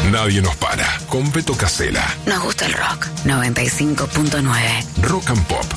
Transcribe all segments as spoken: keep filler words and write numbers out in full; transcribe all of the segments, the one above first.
Nadie nos para. Con Beto Casella. Nos gusta el rock. noventa y cinco punto nueve. Rock and Pop.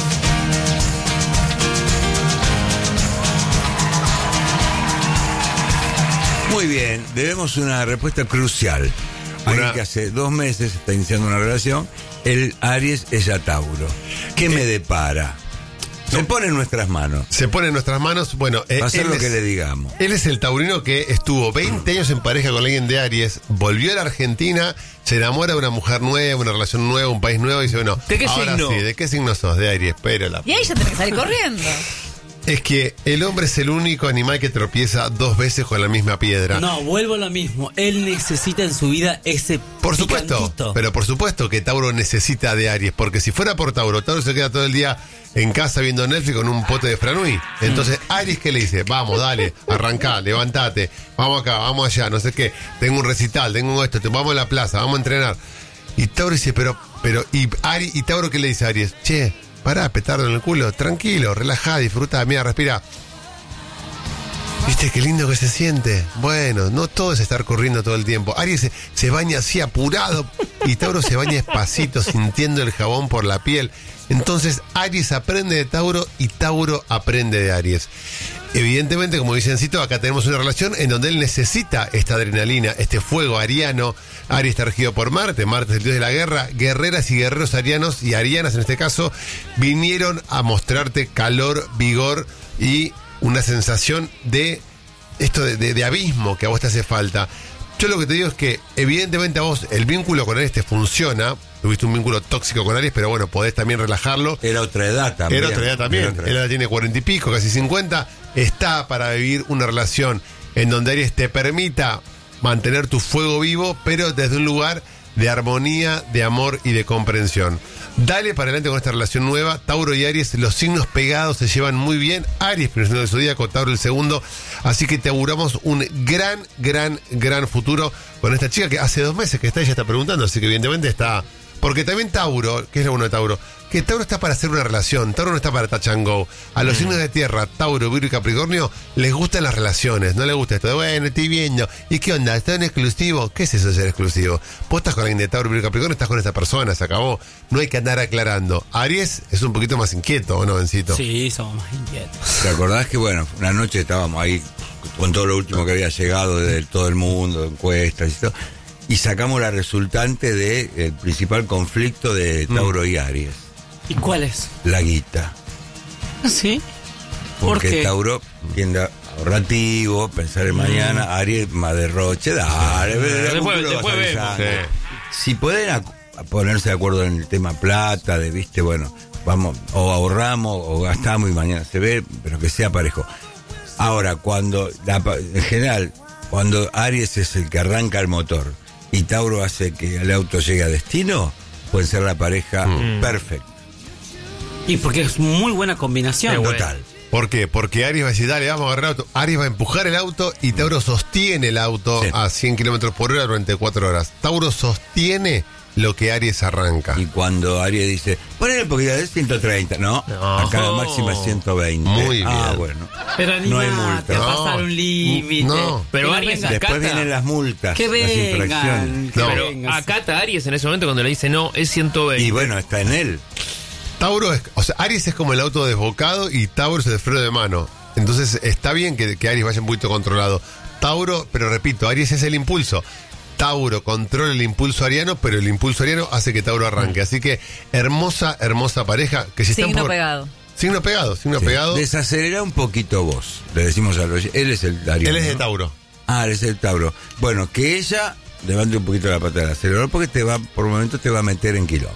Muy bien, debemos una respuesta crucial. Alguien Una... que hace dos meses está iniciando una relación, el Aries, ella Tauro. ¿Qué eh, me depara? Se pone en nuestras manos. Se pone en nuestras manos, bueno... Va a hacer lo es, que le digamos. Él es el taurino que estuvo veinte años en pareja con alguien de Aries, volvió a la Argentina, se enamora de una mujer nueva, una relación nueva, un país nuevo, y dice, bueno, ¿de qué ahora signo? sí, ¿de qué signo sos? De Aries, pero la... Y ahí ya tenés que salir corriendo. Es que el hombre es el único animal que tropieza dos veces con la misma piedra. No, vuelvo a lo mismo. Él necesita en su vida ese Por supuesto, picantito. pero por supuesto que Tauro necesita de Aries, porque si fuera por Tauro, Tauro se queda todo el día en casa viendo Netflix con un pote de Franui. Entonces, Aries, ¿qué le dice? Vamos, dale, arrancá, levantate, vamos acá, vamos allá, no sé qué, tengo un recital, tengo un esto, te, vamos a la plaza, vamos a entrenar. Y Tauro dice, pero, pero, y, Aries, y Tauro, ¿qué le dice a Aries? Che, pará, petardo en el culo, tranquilo, relajá, disfruta, mira, respira. ¿Viste qué lindo que se siente? Bueno, no todo es estar corriendo todo el tiempo. Aries se, se baña así apurado y Tauro se baña despacito, sintiendo el jabón por la piel. Entonces Aries aprende de Tauro y Tauro aprende de Aries. Evidentemente, como dice Encito, acá tenemos una relación en donde él necesita esta adrenalina, este fuego ariano. Aries está regido por Marte, Marte es el dios de la guerra. Guerreras y guerreros arianos y arianas en este caso vinieron a mostrarte calor, vigor y una sensación de esto de, de, de abismo que a vos te hace falta. Yo lo que te digo es que evidentemente a vos el vínculo con Aries te funciona. Tuviste un vínculo tóxico con Aries, pero bueno, podés también relajarlo. Era otra edad también. Era otra edad también. Otra edad. Él ahora tiene cuarenta y pico, casi cincuenta. Está para vivir una relación en donde Aries te permita mantener tu fuego vivo, pero desde un lugar de armonía, de amor y de comprensión. Dale para adelante con esta relación nueva. Tauro y Aries, los signos pegados se llevan muy bien. Aries, primer signo del zodíaco, Tauro el segundo. Así que te auguramos un gran, gran, gran futuro con esta chica que hace dos meses que está, ella está preguntando, así que evidentemente está... Porque también Tauro, ¿qué es lo bueno de Tauro? Que Tauro está para hacer una relación, Tauro no está para touch and go. A los mm. signos de tierra, Tauro, Virgo y Capricornio, les gustan las relaciones, no les gusta esto de, bueno, estoy viendo, ¿y qué onda? ¿Está en exclusivo? ¿Qué es eso de ser exclusivo? Vos estás con alguien de Tauro, Virgo y Capricornio, estás con esa persona, se acabó. No hay que andar aclarando. Aries es un poquito más inquieto, ¿o no, Bencito? Sí, somos más inquietos. ¿Te acordás que, bueno, una noche estábamos ahí con todo lo último que había llegado de todo el mundo, encuestas y todo, y sacamos la resultante del principal conflicto de Tauro mm. y Aries? ¿Y cuál es? La guita. ¿Sí? ¿Por Porque qué? Tauro tiende a ahorrativo, pensar en mm. mañana, Aries más derroche, dale, sí. de después, después vemos. Sí. Si pueden a, a ponerse de acuerdo en el tema plata, de viste, bueno, vamos, o ahorramos o gastamos y mañana se ve, pero que sea parejo. Ahora, cuando, la, en general, cuando Aries es el que arranca el motor y Tauro hace que el auto llegue a destino, puede ser la pareja mm. perfecta. Y porque es muy buena combinación. Total. ¿Por qué? Porque Aries va a decir, dale, vamos a agarrar el auto. Aries va a empujar el auto y Tauro sostiene el auto sí. a cien kilómetros por hora durante cuatro horas. Tauro sostiene lo que Aries arranca. Y cuando Aries dice, ponle un poquito de ciento treinta, no, no. Acá la máxima es ciento veinte. Muy bien. Ah, bueno. Pero animate, no hay multa. a pasar No. un límite. No. Pero Aries Después acata. vienen las multas, Que las vengan. infracciones. Que No. Pero vengan. acata Aries en ese momento cuando le dice no, es ciento veinte. Y bueno, está en él. Tauro es, o sea, Aries es como el auto desbocado y Tauro es el freno de mano. Entonces está bien que, que Aries vaya un poquito controlado. Tauro, pero repito, Aries es el impulso. Tauro controla el impulso ariano, pero el impulso ariano hace que Tauro arranque. Así que hermosa, hermosa pareja. Que si Signo están por... pegado. Signo pegado, signo Sí. pegado. Desacelera un poquito vos. Le decimos a los... Él es el Darío. Él es ¿no? de Tauro. Ah, él es el Tauro. Bueno, que ella levante un poquito la pata del acelerador porque te va, por momentos te va a meter en quilombo.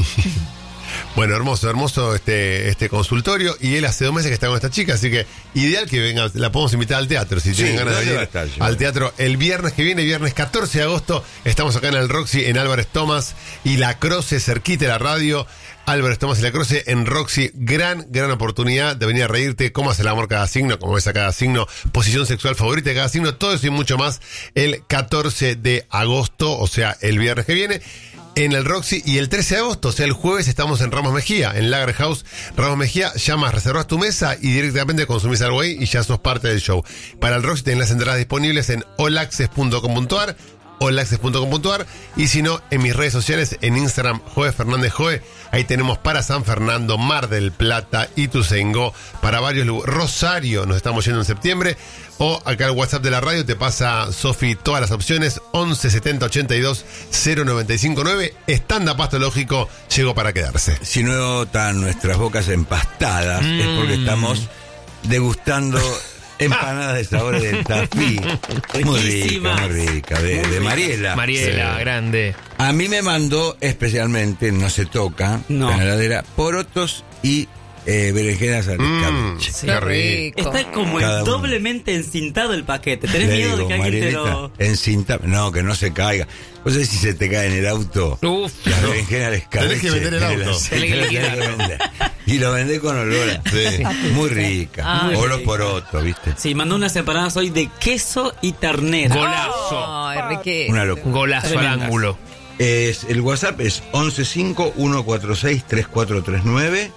Bueno, hermoso, hermoso este, este consultorio. Y él hace dos meses que está con esta chica, así que ideal que venga, la podemos invitar al teatro, si Sí, tienen ganas de ¿dónde venir va a estar, yo? al teatro el viernes que viene, viernes catorce de agosto. Estamos acá en el Roxy, en Álvarez Thomas y La Croce, cerquita de la radio. Álvarez Thomas y La Croce en Roxy. Gran, gran oportunidad de venir a reírte. Cómo hace el amor cada signo, cómo ves a cada signo, posición sexual favorita de cada signo, todo eso y mucho más el catorce de agosto, o sea, el viernes que viene, en el Roxy. Y el trece de agosto, o sea, el jueves, estamos en Ramos Mejía, en Lager House Ramos Mejía. Llamas, reservas tu mesa y directamente consumís algo ahí y ya sos parte del show. Para el Roxy tenés las entradas disponibles en all access punto com punto a r, olaxes punto com punto ar. Y si no, en mis redes sociales, en Instagram, Joe Fernández Joe. Ahí tenemos para San Fernando, Mar del Plata, Ituzaingó, para varios lugares. Rosario, nos estamos yendo en septiembre. O acá el WhatsApp de la radio te pasa, Sofi, todas las opciones. once setenta ochenta y dos cero noventa y cinco nueve. Stand-up patológico llegó para quedarse. Si no están nuestras bocas empastadas, mm. es porque estamos degustando empanadas de sabores del Tafí. Muy rica, muy rica. De, de Mariela. Mariela, sí. Grande. A mí me mandó especialmente, no se toca, no. en la heladera, porotos y eh, berenjenas al escabeche. Mm, sí. Qué rico. Está como el doblemente encintado el paquete. ¿Tenés Le miedo digo, de que alguien te Marielita, lo...? encinta, no, que no se caiga. Vos sabés si se te cae en el auto. Uf, la berenjena al escabeche. Tenés que vender el auto. Sí, tenés que vender. Y lo vendés con olor a... Sí. Muy rica. Ah, o los rica. porotos, ¿viste? Sí, mandó unas empanadas hoy de queso y ternera. golazo. Ay, Ricky. Una locura. Golazo al Tremendas. ángulo. Es, el WhatsApp es once cinco uno cuatro seis tres cuatro tres nueve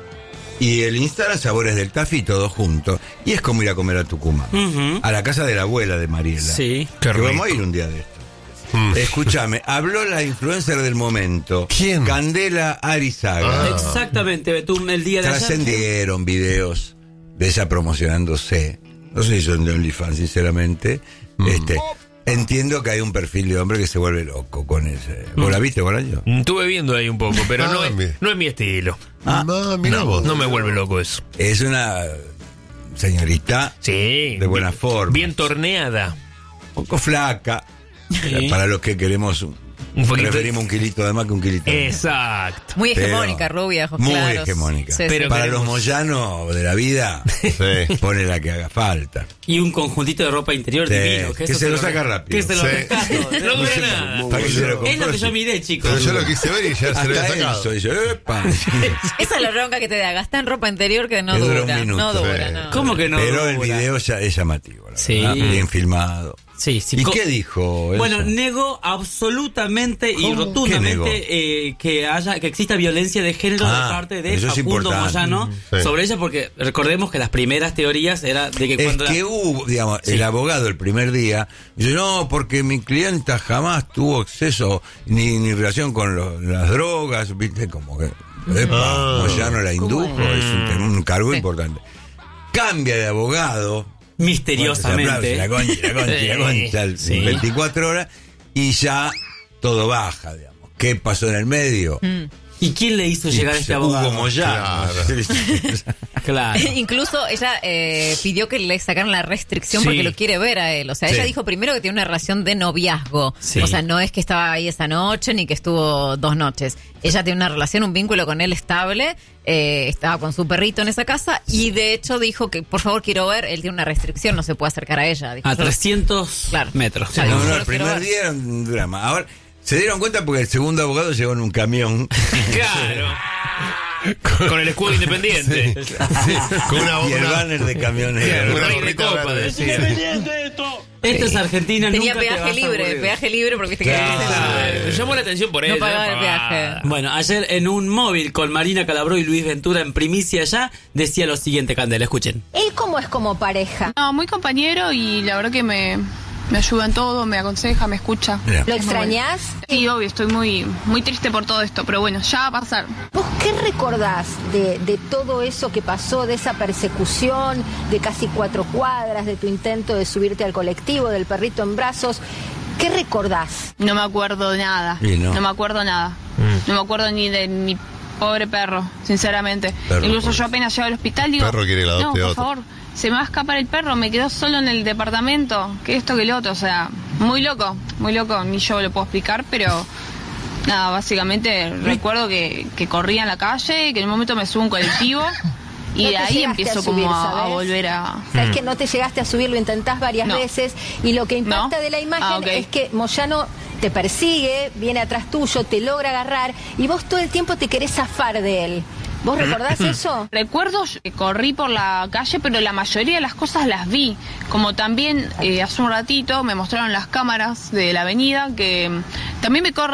y el Instagram Sabores del Tafí, todo junto. Y es como ir a comer a Tucumán. Ujú. A la casa de la abuela de Mariela. Sí. Qué Que rico. vamos a ir un día de esto. Mm. Escúchame, habló la influencer del momento. ¿Quién? Candela Arizaga. Ah. Exactamente, tú el día de ayer. Trascendieron videos de ella promocionándose. No sé si son de OnlyFans, sinceramente. Mm. Este, entiendo que hay un perfil de hombre que se vuelve loco con ese. ¿Vos la viste, Bolaño? Estuve viendo ahí un poco, pero Ah, no, es, mira. no es mi estilo. Ah, no, mira No, vos. no me vuelve loco eso. Es una señorita Sí. de buena bien- forma. Bien torneada. Un poco flaca. Sí. Para los que queremos, un, Un poquito- preferimos un kilito de más que un kilito de menos. Exacto. Muy Pero hegemónica, rubia, ojos muy claros. hegemónica. Sí, sí. Pero Para queremos- los moyanos de la vida, Sí. pone la que haga falta. Y un conjuntito de ropa interior Sí, divino. que eso se te lo saca re- rápido. Que se lo Sí. rescato. No dura nada. Para que se lo Es lo compró, que yo sí. miré, chicos. Pero yo lo quise ver y ya se lo había Hasta sacado. eso dice, ¡epa! Esa es la bronca que te da. Gasta en ropa interior que no Que dura dura. un minuto. No dura, Sí. no. ¿Cómo que no? Pero el dura? video ya es llamativo, la Sí. verdad. Bien filmado. Sí, sí. ¿Y Co- qué dijo? Bueno, Elsa? negó absolutamente y ¿Cómo? ¿Qué negó? rotundamente eh, que haya que exista violencia de género Ah, de parte de eso es Facundo importante. Moyano Sí. sobre ella, porque recordemos que las primeras teorías era de que Es cuando que la- hubo, digamos, Sí. el abogado el primer día dice, no, porque mi clienta jamás tuvo acceso ni, ni relación con lo- las drogas, viste, como que, epa, Ah. Moyano la indujo, es un, un cargo Sí. importante. Cambia de abogado, misteriosamente la concha, la concha, la concha, el- Sí. veinticuatro horas, y ya todo baja, digamos. ¿Qué pasó en el medio? Mm. ¿Y quién le hizo llegar a este Hugo abogado? Moyano. Claro. Incluso ella eh, pidió que le sacaran la restricción Sí. porque lo quiere ver a él. O sea, Sí. ella dijo primero que tiene una relación de noviazgo. Sí. O sea, no es que estaba ahí esa noche ni que estuvo dos noches. Ella tiene una relación, un vínculo con él estable. Eh, estaba con su perrito en esa casa y de hecho dijo que por favor quiero ver. Él tiene una restricción, no se puede acercar a ella. Dijo, A "Yo- trescientos Claro. metros. Claro. No, Yo no, lo el quiero primer ver. día era un drama. Ahora, se dieron cuenta porque el segundo abogado llegó en un camión. Claro. Con el escudo independiente. Sí, con una, Y el una- banner de camionero. Una Rey de gorrita copa, verde. decía. Esto es Argentina. Tenía nunca te vas peaje a libre, aburrir. peaje libre porque viste que Claro. dice la- Me llamó la atención por No eso. pagaba el viaje. Bueno, ayer en un móvil con Marina Calabró y Luis Ventura en primicia ya, decía lo siguiente, Candela, escuchen. ¿Él cómo es como pareja? No, muy compañero y la verdad que me, me ayuda en todo, me aconseja, me escucha. Mira. ¿Lo extrañás? Sí, obvio, estoy muy, muy triste por todo esto, pero bueno, ya va a pasar. ¿Vos qué recordás de, de todo eso que pasó, de esa persecución de casi cuatro cuadras, de tu intento de subirte al colectivo, del perrito en brazos? ¿Qué recordás? No me acuerdo de nada. Y no. me acuerdo nada. Mm. No me acuerdo ni de mi pobre perro, sinceramente. Perro, Incluso pobre. yo apenas llego al hospital digo, Perro quiere que la no, adopte por otro". favor, se me va a escapar el perro, me quedó solo en el departamento, que esto que lo otro, o sea, muy loco, muy loco, ni yo lo puedo explicar, pero nada, básicamente recuerdo que, que corría en la calle, que en un momento me subo a un colectivo y No de te ahí llegaste empiezo a subir, como a, a ¿sabes? volver a... Sabes que no te llegaste a subir, lo intentás varias No. veces y lo que impacta No. de la imagen Ah, ok. es que Moyano te persigue, viene atrás tuyo, te logra agarrar y vos todo el tiempo te querés zafar de él. ¿Vos recordás eso? Recuerdo que corrí por la calle, pero la mayoría de las cosas las vi. Como también eh, hace un ratito me mostraron las cámaras de la avenida, que mm, también me corre